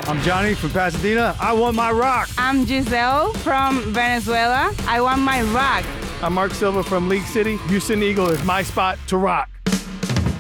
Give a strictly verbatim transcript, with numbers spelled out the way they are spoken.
I'm Johnny from Pasadena. I want my rock. I'm Giselle from Venezuela. I want my rock. I'm Mark Silva from League City. Houston Eagle is my spot to rock.